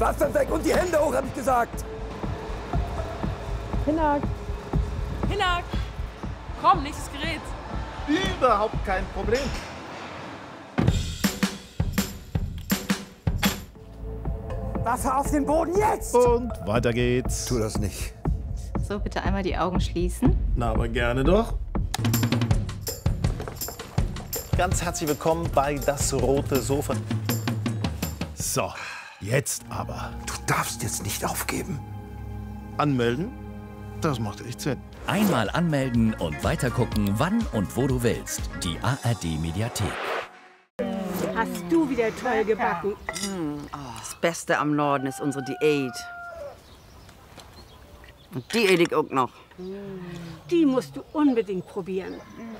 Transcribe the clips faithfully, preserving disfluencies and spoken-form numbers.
Pflaster weg und die Hände hoch, habe ich gesagt. Hinak. Hinak. Komm, nächstes Gerät. Überhaupt kein Problem. Wasser auf den Boden jetzt! Und weiter geht's. Tu das nicht. So, bitte einmal die Augen schließen. Na, aber gerne doch. Ganz herzlich willkommen bei Das Rote Sofa. So, jetzt aber. Du darfst jetzt nicht aufgeben. Anmelden? Das macht echt Sinn. Einmal anmelden und weitergucken, wann und wo du willst. Die A R D-Mediathek. Hast du wieder toll gebacken. Das Beste am Norden ist unsere Diät. Und die esse ich auch noch. Die musst du unbedingt probieren.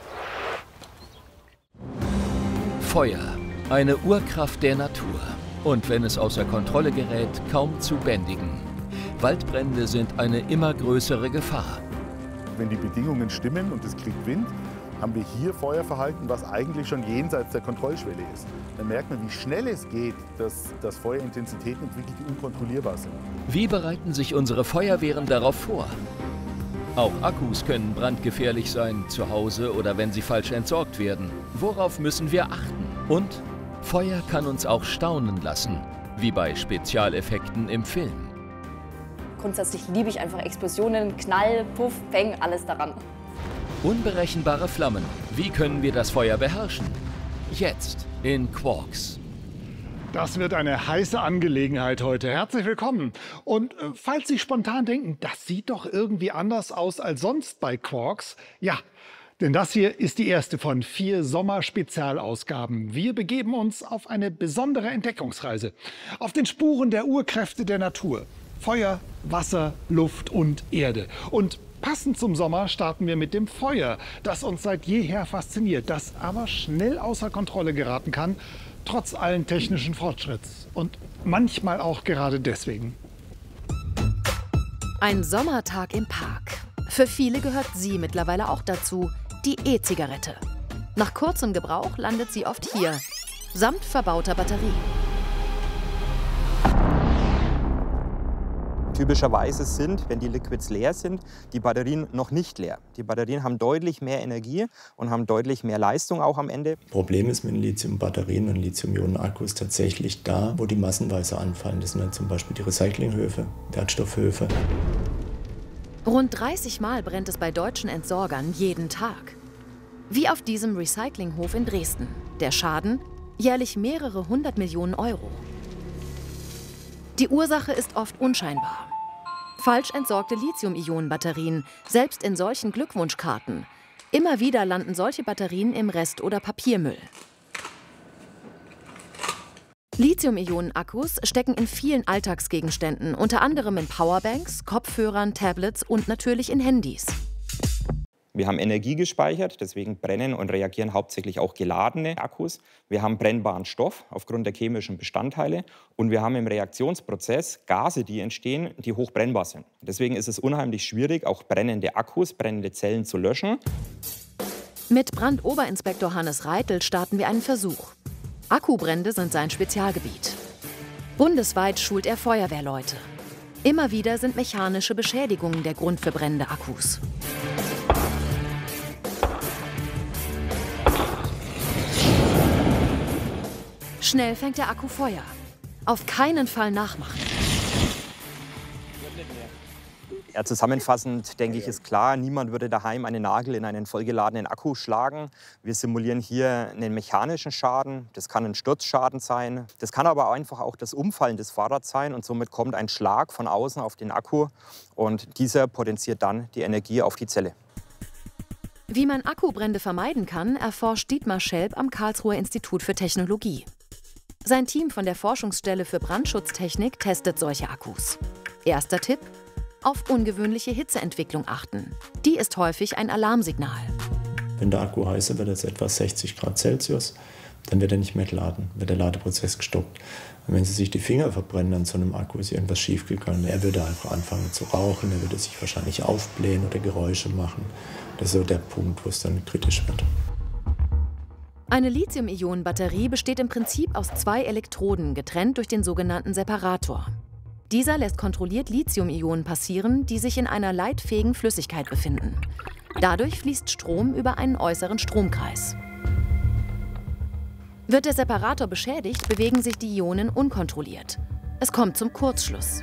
Feuer, eine Urkraft der Natur. Und wenn es außer Kontrolle gerät, kaum zu bändigen. Waldbrände sind eine immer größere Gefahr. Wenn die Bedingungen stimmen und es kriegt Wind, haben wir hier Feuerverhalten, was eigentlich schon jenseits der Kontrollschwelle ist. Dann merkt man, wie schnell es geht, dass, dass Feuerintensitäten entwickelt, die unkontrollierbar sind. Wie bereiten sich unsere Feuerwehren darauf vor? Auch Akkus können brandgefährlich sein, zu Hause oder wenn sie falsch entsorgt werden. Worauf müssen wir achten? Und Feuer kann uns auch staunen lassen, wie bei Spezialeffekten im Film. Grundsätzlich liebe ich einfach Explosionen, Knall, Puff, Peng, alles daran. Unberechenbare Flammen. Wie können wir das Feuer beherrschen? Jetzt in Quarks. Das wird eine heiße Angelegenheit heute. Herzlich willkommen. Und äh, falls Sie spontan denken, das sieht doch irgendwie anders aus als sonst bei Quarks. Ja, denn das hier ist die erste von vier Sommer-Spezialausgaben. Wir begeben uns auf eine besondere Entdeckungsreise. Auf den Spuren der Urkräfte der Natur. Feuer, Wasser, Luft und Erde. Und passend zum Sommer starten wir mit dem Feuer, das uns seit jeher fasziniert, das aber schnell außer Kontrolle geraten kann, trotz allen technischen Fortschritts. Und manchmal auch gerade deswegen. Ein Sommertag im Park. Für viele gehört sie mittlerweile auch dazu, die E-Zigarette. Nach kurzem Gebrauch landet sie oft hier, samt verbauter Batterie. Typischerweise sind, wenn die Liquids leer sind, die Batterien noch nicht leer. Die Batterien haben deutlich mehr Energie und haben deutlich mehr Leistung auch am Ende. Problem ist mit den Lithium-Batterien und Lithium-Ionen-Akkus tatsächlich da, wo die massenweise anfallen. Das sind dann zum Beispiel die Recyclinghöfe, Wertstoffhöfe. Rund dreißig Mal brennt es bei deutschen Entsorgern jeden Tag. Wie auf diesem Recyclinghof in Dresden. Der Schaden? Jährlich mehrere hundert Millionen Euro. Die Ursache ist oft unscheinbar. Falsch entsorgte Lithium-Ionen-Batterien, selbst in solchen Glückwunschkarten. Immer wieder landen solche Batterien im Rest- oder Papiermüll. Lithium-Ionen-Akkus stecken in vielen Alltagsgegenständen, unter anderem in Powerbanks, Kopfhörern, Tablets und natürlich in Handys. Wir haben Energie gespeichert, deswegen brennen und reagieren hauptsächlich auch geladene Akkus. Wir haben brennbaren Stoff aufgrund der chemischen Bestandteile und wir haben im Reaktionsprozess Gase, die entstehen, die hochbrennbar sind. Deswegen ist es unheimlich schwierig, auch brennende Akkus, brennende Zellen zu löschen. Mit Brandoberinspektor Hannes Reitel starten wir einen Versuch. Akkubrände sind sein Spezialgebiet. Bundesweit schult er Feuerwehrleute. Immer wieder sind mechanische Beschädigungen der Grund für brennende Akkus. Schnell fängt der Akku Feuer. Auf keinen Fall nachmachen. Ja, zusammenfassend denke ich, ist klar, niemand würde daheim einen Nagel in einen vollgeladenen Akku schlagen. Wir simulieren hier einen mechanischen Schaden. Das kann ein Sturzschaden sein. Das kann aber einfach auch das Umfallen des Fahrrads sein. Und somit kommt ein Schlag von außen auf den Akku. Und dieser potenziert dann die Energie auf die Zelle. Wie man Akkubrände vermeiden kann, erforscht Dietmar Schelp am Karlsruher Institut für Technologie. Sein Team von der Forschungsstelle für Brandschutztechnik testet solche Akkus. Erster Tipp: auf ungewöhnliche Hitzeentwicklung achten. Die ist häufig ein Alarmsignal. Wenn der Akku heißer wird als etwa sechzig Grad Celsius, dann wird er nicht mehr geladen, wird der Ladeprozess gestoppt. Und wenn Sie sich die Finger verbrennen an so einem Akku, ist irgendwas schiefgegangen. Er würde einfach anfangen zu rauchen, er würde sich wahrscheinlich aufblähen oder Geräusche machen. Das ist so der Punkt, wo es dann kritisch wird. Eine Lithium-Ionen-Batterie besteht im Prinzip aus zwei Elektroden, getrennt durch den sogenannten Separator. Dieser lässt kontrolliert Lithium-Ionen passieren, die sich in einer leitfähigen Flüssigkeit befinden. Dadurch fließt Strom über einen äußeren Stromkreis. Wird der Separator beschädigt, bewegen sich die Ionen unkontrolliert. Es kommt zum Kurzschluss.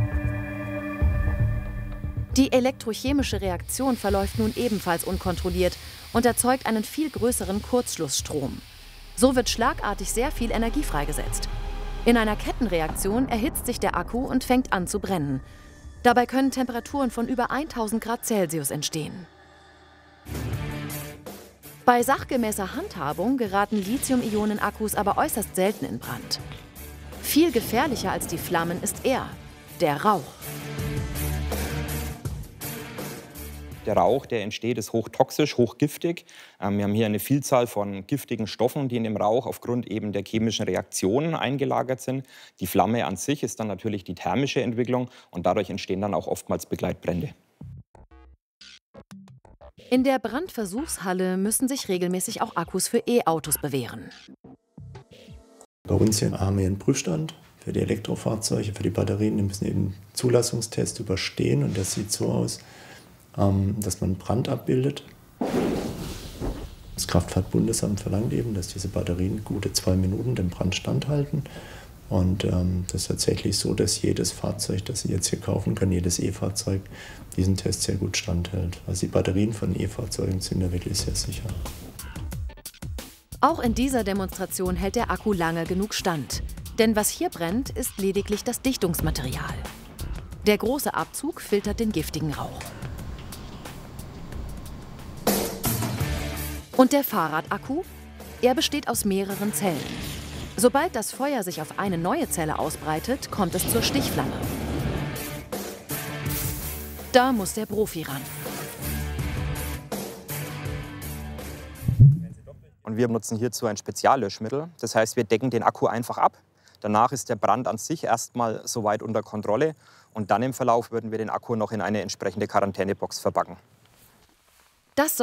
Die elektrochemische Reaktion verläuft nun ebenfalls unkontrolliert und erzeugt einen viel größeren Kurzschlussstrom. So wird schlagartig sehr viel Energie freigesetzt. In einer Kettenreaktion erhitzt sich der Akku und fängt an zu brennen. Dabei können Temperaturen von über tausend Grad Celsius entstehen. Bei sachgemäßer Handhabung geraten Lithium-Ionen-Akkus aber äußerst selten in Brand. Viel gefährlicher als die Flammen ist er, der Rauch. Der Rauch, der entsteht, ist hochtoxisch, hochgiftig. Ähm, wir haben hier eine Vielzahl von giftigen Stoffen, die in dem Rauch aufgrund eben der chemischen Reaktionen eingelagert sind. Die Flamme an sich ist dann natürlich die thermische Entwicklung und dadurch entstehen dann auch oftmals Begleitbrände. In der Brandversuchshalle müssen sich regelmäßig auch Akkus für E-Autos bewähren. Bei uns hier haben wir einen Prüfstand für die Elektrofahrzeuge, für die Batterien. Die müssen eben einen Zulassungstest überstehen und das sieht so aus, dass man Brand abbildet. Das Kraftfahrtbundesamt verlangt eben, dass diese Batterien gute zwei Minuten dem Brand standhalten. Und ähm, das ist tatsächlich so, dass jedes Fahrzeug, das Sie jetzt hier kaufen können, jedes E-Fahrzeug, diesen Test sehr gut standhält. Also die Batterien von E-Fahrzeugen sind da wirklich sehr sicher. Auch in dieser Demonstration hält der Akku lange genug stand. Denn was hier brennt, ist lediglich das Dichtungsmaterial. Der große Abzug filtert den giftigen Rauch. Und der Fahrradakku? Er besteht aus mehreren Zellen. Sobald das Feuer sich auf eine neue Zelle ausbreitet, kommt es zur Stichflamme. Da muss der Profi ran. Und wir nutzen hierzu ein Speziallöschmittel. Das heißt, wir decken den Akku einfach ab. Danach ist der Brand an sich erstmal soweit unter Kontrolle. Und dann im Verlauf würden wir den Akku noch in eine entsprechende Quarantänebox verpacken. Das